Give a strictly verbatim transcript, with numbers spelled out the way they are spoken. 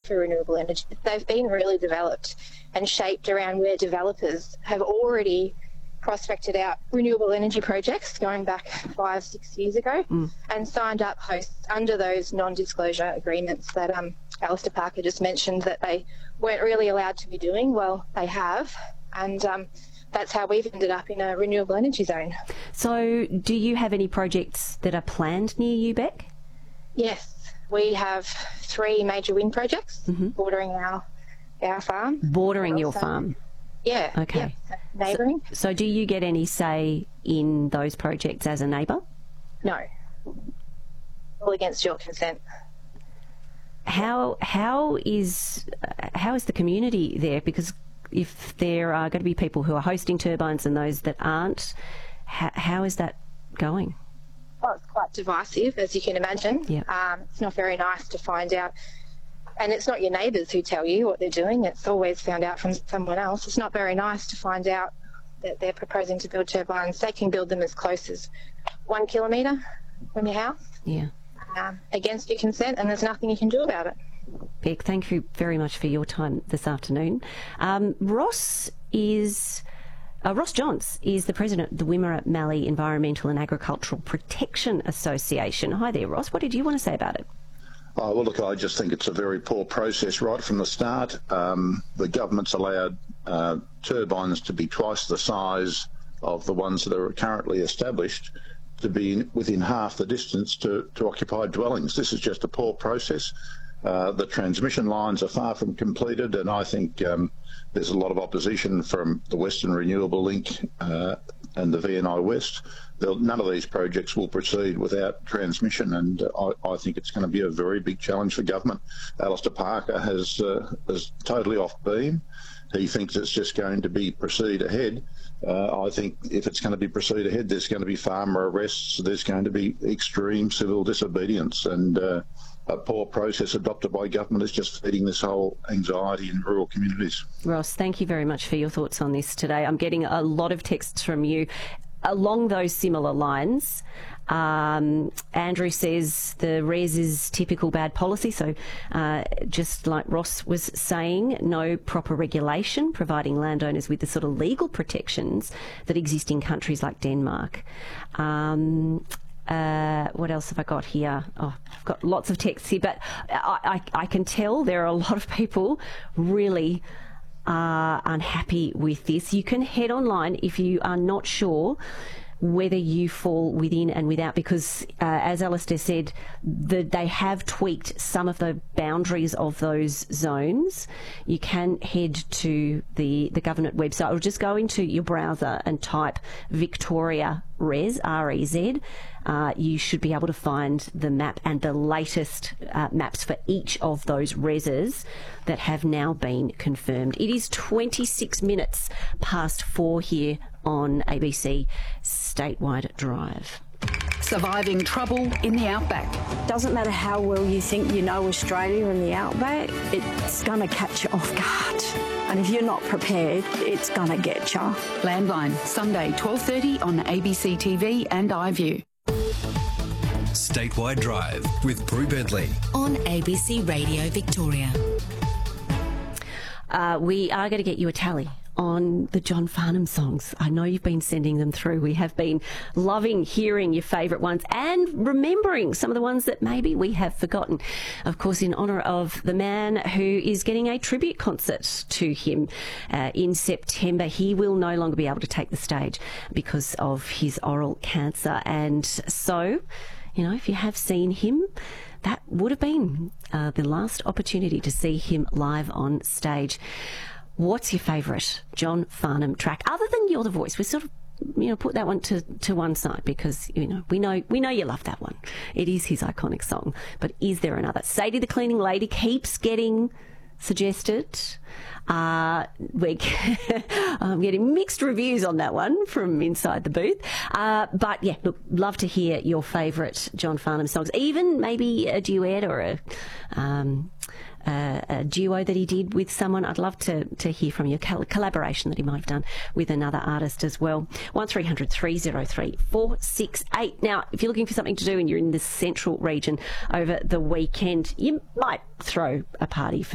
for renewable energy. They've been really developed and shaped around where developers have already prospected out renewable energy projects going back five, six years ago mm. and signed up hosts under those non-disclosure agreements that um, Alistair Parker just mentioned that they weren't really allowed to be doing. Well, they have, and um, that's how we've ended up in a renewable energy zone. So do you have any projects that are planned near you, Beck? Yes, we have three major wind projects mm-hmm. bordering our, our farm. Bordering your farm? Yeah. Okay. Yeah, neighbouring. So, so do you get any say in those projects as a neighbour? No. All against your consent. How how is how is the community there? Because if there are going to be people who are hosting turbines and those that aren't, how, how is that going? Well, it's quite divisive, as you can imagine. Yeah. Um, it's not very nice to find out. And it's not your neighbours who tell you what they're doing. It's always found out from someone else. It's not very nice to find out that they're proposing to build turbines. They can build them as close as one kilometre from your house. Yeah. Um, against your consent, and there's nothing you can do about it. Beck, thank you very much for your time this afternoon. Um, Ross is... Uh, Ross Johns is the president of the Wimmera Mallee Environmental and Agricultural Protection Association. Hi there, Ross. What did you want to say about it? Oh, well, look, I just think it's a very poor process right from the start. Um, the government's allowed uh, turbines to be twice the size of the ones that are currently established to be within half the distance to, to occupied dwellings. This is just a poor process. Uh, the transmission lines are far from completed, and I think um, there's a lot of opposition from the Western Renewable Link uh, and the V N I West. They'll, none of these projects will proceed without transmission, and uh, I, I think it's going to be a very big challenge for government. Alistair Parker has uh, is totally off beam. He thinks it's just going to be proceed ahead. Uh, I think if it's going to be proceed ahead, there's going to be farmer arrests, there's going to be extreme civil disobedience, and uh, a poor process adopted by government is just feeding this whole anxiety in rural communities. Ross, thank you very much for your thoughts on this today. I'm getting a lot of texts from you along those similar lines. Um, Andrew says the res is typical bad policy, so uh, just like Ross was saying, no proper regulation providing landowners with the sort of legal protections that exist in countries like Denmark. Um, Uh, what else have I got here? Oh, I've got lots of texts here, but I, I, I can tell there are a lot of people really uh, unhappy with this. You can head online if you are not sure whether you fall within and without, because uh, as Alistair said, the, they have tweaked some of the boundaries of those zones. You can head to the, the government website, or just go into your browser and type Victoria Res, R E Z. Uh, you should be able to find the map and the latest uh, maps for each of those reses that have now been confirmed. It is twenty-six minutes past four here on A B C Statewide Drive. Surviving trouble in the outback. Doesn't matter how well you think you know Australia and the outback, it's going to catch you off guard. And if you're not prepared, it's going to get you. Landline, Sunday, twelve thirty on A B C T V and iView. Statewide Drive with Prue Bentley on A B C Radio Victoria. Uh, we are going to get you a tally on the John Farnham songs. I know you've been sending them through. We have been loving hearing your favourite ones and remembering some of the ones that maybe we have forgotten. Of course, in honour of the man who is getting a tribute concert to him uh, in September. He will no longer be able to take the stage because of his oral cancer. And so, you know, if you have seen him, that would have been uh, the last opportunity to see him live on stage. What's your favourite John Farnham track, other than You're the Voice? We sort of, you know, put that one to, to one side because, you know, we know we know you love that one. It is his iconic song. But is there another? Sadie the Cleaning Lady keeps getting suggested. Uh, we're I'm getting mixed reviews on that one from inside the booth. Uh, but yeah, look, love to hear your favourite John Farnham songs, even maybe a duet or a... Um, Uh, a duo that he did with someone. I'd love to, to hear from you, a collaboration that he might have done with another artist as well. one three hundred three oh three four six eight. Now, if you're looking for something to do and you're in the central region over the weekend, you might throw a party for